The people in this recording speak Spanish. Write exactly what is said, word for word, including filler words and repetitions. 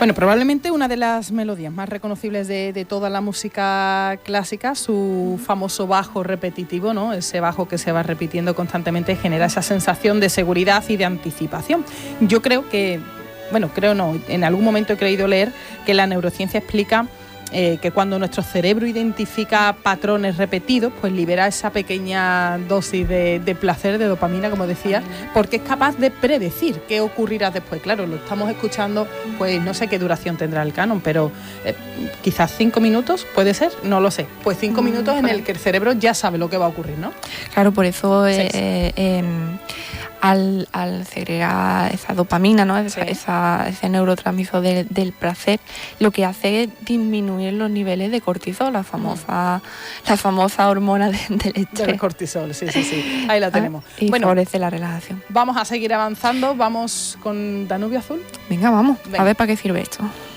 Bueno, probablemente una de las melodías más reconocibles de, de toda la música clásica, su famoso bajo repetitivo, ¿no? Ese bajo que se va repitiendo constantemente genera esa sensación de seguridad y de anticipación. Yo creo que, bueno, creo no, en algún momento he creído leer que la neurociencia explica Eh, que cuando nuestro cerebro identifica patrones repetidos, pues libera esa pequeña dosis de, de placer, de dopamina, como decía, porque es capaz de predecir qué ocurrirá después. Claro, lo estamos escuchando, pues no sé qué duración tendrá el canon, pero eh, quizás cinco minutos, ¿puede ser? No lo sé. Pues cinco mm, minutos en el que el cerebro ya sabe lo que va a ocurrir, ¿no? Claro, por eso eh, eh, eh, al, al segregar esa dopamina, ¿no? Esa, sí. esa, ese neurotransmisor de, del placer, lo que hace es disminuir los niveles de cortisol, la famosa, mm. la famosa hormona de, del estrés. Del cortisol, sí, sí, sí. Ahí la tenemos. Ah, y bueno, favorece la relajación. Vamos a seguir avanzando, vamos con Danubio Azul. Venga, vamos, Venga. A ver para qué sirve esto.